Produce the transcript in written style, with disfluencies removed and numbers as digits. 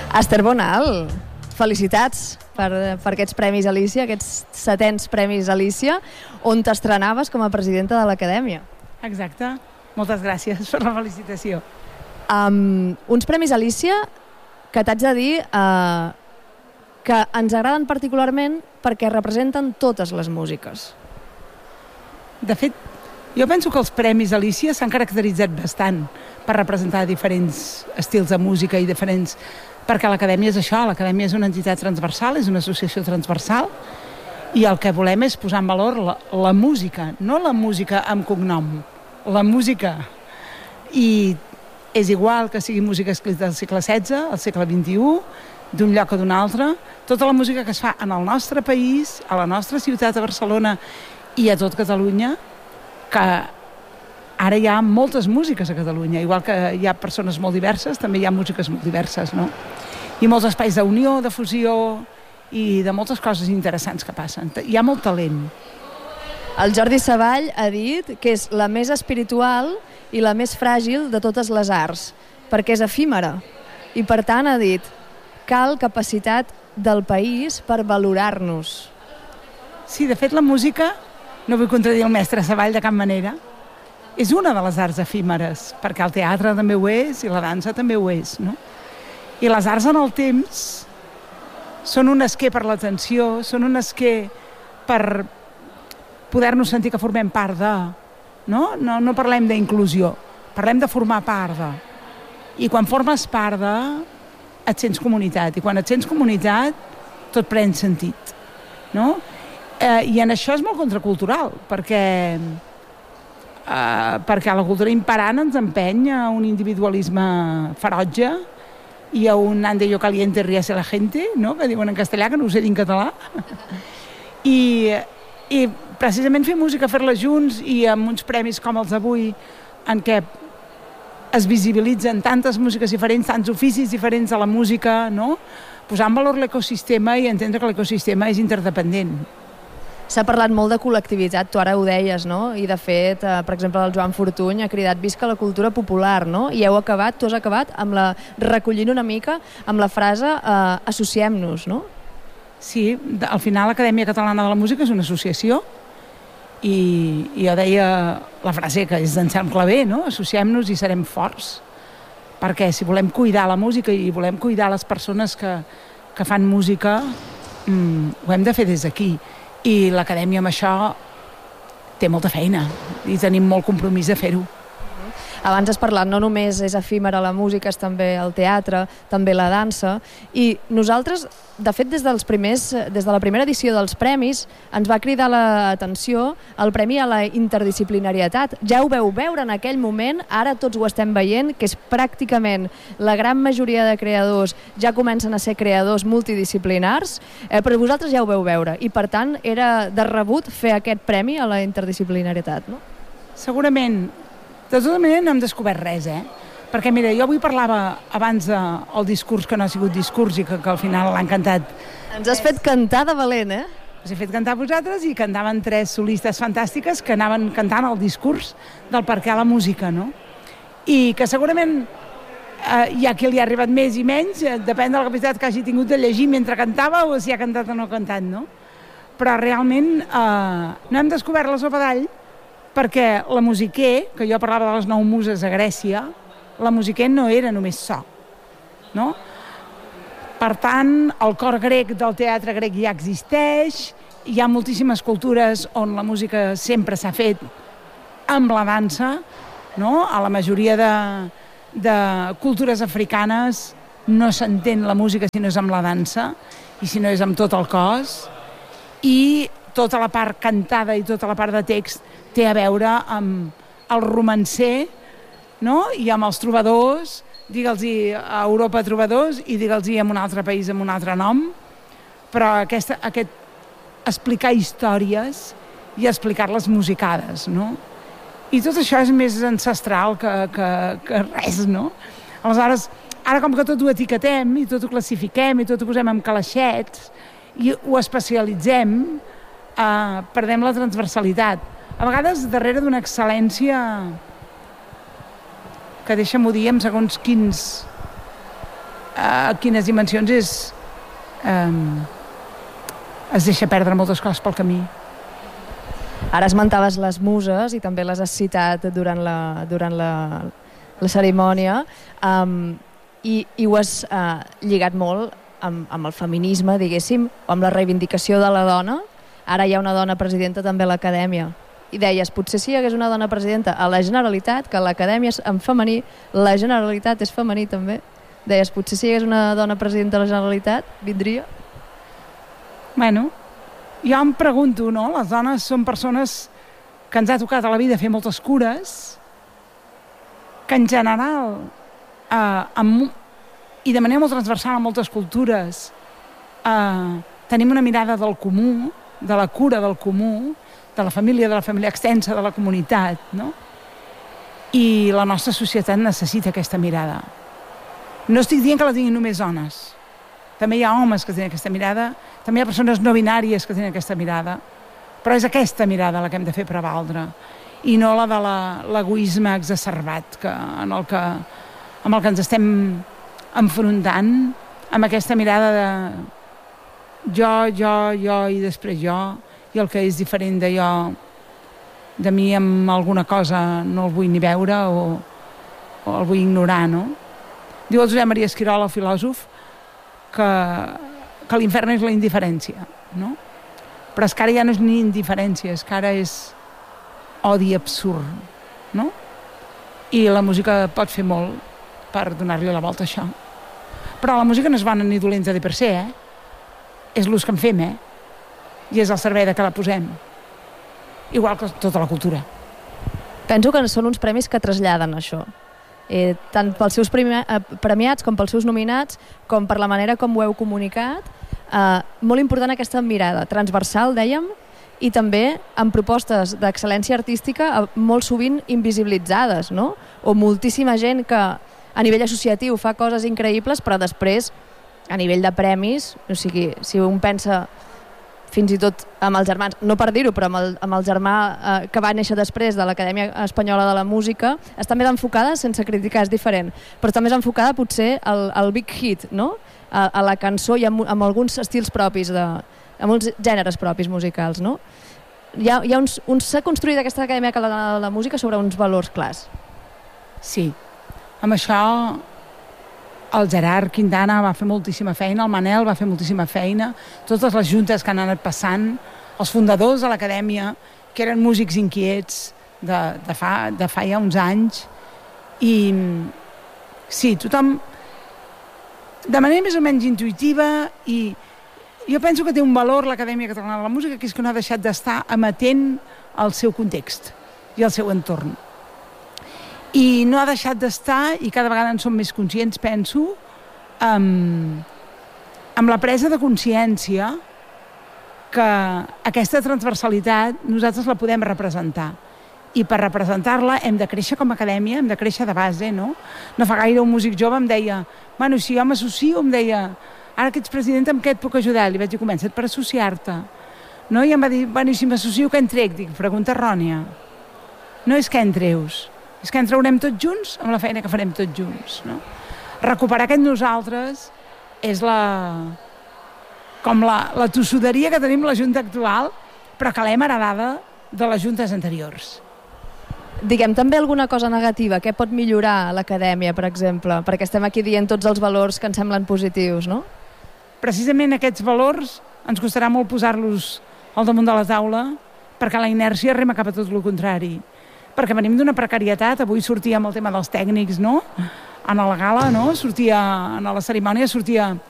Esther Bonal, felicitats per aquests Premis Alícia, aquests 7ens Premis Alícia, on t'estrenaves com a presidenta de l'Acadèmia. Exacte. Moltes gràcies per la felicitació. Uns Premis Alícia que t'haig de dir que ens agraden particularment perquè representen totes les músiques. De fet, jo penso que els Premis Alícia s'han caracteritzat bastant per representar diferents estils de música i diferents... Perquè l'Acadèmia és això, l'Acadèmia és una entitat transversal, és una associació transversal, i el que volem és posar en valor la música, no la música amb cognom, la música. I és igual que sigui música escrita al segle XVI, al segle XXI, d'un lloc o d'un altre, tota la música que es fa en el nostre país, a la nostra ciutat, a Barcelona i a tot Catalunya, que ara hi ha moltes músiques a Catalunya, igual que hi ha persones molt diverses, també hi ha músiques molt diverses, no? I molts espais d'unió, de fusió i de moltes coses interessants que passen. Hi ha molt talent. El Jordi Savall ha dit que és la més espiritual i la més fràgil de totes les arts, perquè és efímera. I per tant ha dit, cal capacitat del país per valorar-nos. Sí, de fet la música, no vull contradir el mestre Savall de cap manera, és una de les arts efímeres, perquè el teatre també ho és i la dansa també ho és, no? I les arts en el temps són un esquer per l'atenció, són un esquer per poder-nos sentir que formem part de... No parlem d'inclusió, parlem de formar part de... I quan formes part de, et sents comunitat. I quan et sents comunitat, tot pren sentit, no? I en això és molt contracultural, perquè la cultura imperant ens empeny a un individualisme ferotge i a un ande yo caliente ríase la gente, no? Que diuen en castellà, que no ho sé dir en català. I precisament fer música, fer-la junts i amb uns premis com els d'avui, en què es visibilitzen tantes músiques diferents, tants oficis diferents de la música, no? Posar en valor l'ecosistema i entendre que l'ecosistema és interdependent. S'ha parlat molt de col·lectivitat, tu ara ho deies, no? I de fet, per exemple, el Joan Fortuny ha cridat visca la cultura popular, no? I tu has acabat recollint una mica amb la frase associem-nos, no? Sí, al final l'Acadèmia Catalana de la Música és una associació i jo deia la frase que és d'en Sam Clavé, no? Associem-nos i serem forts, perquè si volem cuidar la música i volem cuidar les persones que fan música, ho hem de fer des d'aquí. I l'Acadèmia amb això té molta feina i tenim molt compromís de fer-ho. Abans has parlat, no només és efímera la música, és també el teatre, també la dansa, i nosaltres, de fet, des de la primera edició dels premis, ens va cridar l'atenció el Premi a la Interdisciplinarietat. Ja ho veu veure en aquell moment, ara tots ho estem veient, que és pràcticament la gran majoria de creadors ja comencen a ser creadors multidisciplinars, però vosaltres ja ho veu veure, i per tant era de rebut fer aquest premi a la interdisciplinarietat, no? Segurament. De tota manera no hem descobert res, Perquè, mira, jo avui parlava abans del discurs que no ha sigut discurs i que al final l'han cantat. Ens has fet cantar de valent, Us he fet cantar vosaltres i cantaven 3 solistes fantàstiques que anaven cantant el discurs del per què la música, no? I que segurament hi ha qui li ha arribat més i menys, depèn de la capacitat que hagi tingut de llegir mentre cantava o si ha cantat o no ha cantat, no? Però realment no hem descobert la sopa d'all, perquè la musiquer, que jo parlava de les 9 muses a Grècia, la musiquer no era només so, no? Per tant, el cor grec del teatre grec ja existeix, hi ha moltíssimes cultures on la música sempre s'ha fet amb la dansa, no? A la majoria de cultures africanes no s'entén la música si no és amb la dansa i si no és amb tot el cos, i tota la part cantada i tota la part de text té a veure amb el romancer, no? I amb els trobadors, digue'ls-hi a Europa trobadors i digue'ls-hi en un altre país amb un altre nom, però aquest explicar històries i explicar-les musicades, no? I tot això és més ancestral que res, no? Aleshores, ara com que tot ho etiquetem i tot ho classifiquem i tot ho posem en calaixets i ho especialitzem, perdem la transversalitat. A vegades darrere d'una excel·lència que, deixa'm-ho dir, amb segons quins quines dimensions es deixa perdre moltes coses pel camí. Ara esmentaves les muses i també les has citat durant la cerimònia, i ho has lligat molt amb el feminisme, diguéssim, o amb la reivindicació de la dona. Ara hi ha una dona presidenta també a l'Acadèmia. I deies, potser si hi hagués una dona presidenta a la Generalitat, que l'Acadèmia és en femení, la Generalitat és femení també. Deies, potser si hi hagués una dona presidenta a la Generalitat, vindria? Bueno, jo em pregunto, no? Les dones són persones que ens ha tocat a la vida fer moltes cures, que en general, i de manera molt transversal en moltes cultures, tenim una mirada del comú, de la cura del comú, de la família extensa, de la comunitat, no? I la nostra societat necessita aquesta mirada. No estic dient que la tinguin només dones. També hi ha homes que tenen aquesta mirada, també hi ha persones no binàries que tenen aquesta mirada, però és aquesta mirada la que hem de fer prevaldre, i no la de l'egoisme exacerbat amb el que ens estem enfrontant, amb aquesta mirada de jo i després jo, i el que és diferent de mi amb alguna cosa no el vull ni veure o el vull ignorar, no? Diu el Josep Maria Esquirol, el filòsof, que l'infern és la indiferència, no? Però és que ara ja no és ni indiferència, és que ara és odi absurd, no? I la música pot fer molt per donar-li la volta a això. Però la música no és bona ni dolenta de per se, És l'ús que en fem, I és el servei de que la posem. Igual que tota la cultura. Penso que són uns premis que traslladen això. Tant pels seus premiats com pels seus nominats, com per la manera com ho heu comunicat. Molt important aquesta mirada transversal, dèiem, i també amb propostes d'excel·lència artística molt sovint invisibilitzades, no? O moltíssima gent que a nivell associatiu fa coses increïbles, però després, a nivell de premis, o sigui, si un pensa fins i tot amb els germans, no per dir-ho, però amb el germà que va néixer després de l'Acadèmia Espanyola de la Música, està més enfocada, sense criticar, és diferent, però està més enfocada potser al big hit, no? A la cançó i amb alguns estils propis, amb uns gèneres propis musicals, no? S'ha construït aquesta Acadèmia Catalana de la Música sobre uns valors clars. Sí, amb això el Gerard Quintana va fer moltíssima feina, el Manel va fer moltíssima feina, totes les juntes que han anat passant, els fundadors de l'Acadèmia, que eren músics inquiets de fa ja uns anys, i sí, tothom de manera més o menys intuïtiva, i jo penso que té un valor l'Acadèmia Catalana de la Música, que és que no ha deixat d'estar amatent al seu context i al seu entorn. I no ha deixat d'estar, i cada vegada en som més conscients, penso, amb la presa de consciència que aquesta transversalitat nosaltres la podem representar. I per representar-la hem de créixer com a acadèmia, hem de créixer de base, no? No fa gaire un músic jove em deia, bueno, si jo m'associo, em deia, ara que ets president, amb què et puc ajudar? Li vaig dir, comença't per associar-te. No? I em va dir, bueno, i si m'associo, què en trec? Dic, pregunta errònia. No és què en treus, és que en traurem tots junts amb la feina que farem tots junts, no? Recuperar aquest nosaltres és la tossuderia que tenim la Junta actual, però que l'hem heredada de les juntes anteriors. Diguem també alguna cosa negativa, què pot millorar l'Acadèmia, per exemple, perquè estem aquí dient tots els valors que ens semblen positius, no? Precisament aquests valors ens costarà molt posar-los al damunt de la taula, perquè la inèrcia rema cap a tot el contrari. Perquè venim d'una precarietat, avui sortia amb el tema dels tècnics, no? En la gala, no? En la cerimònia sortia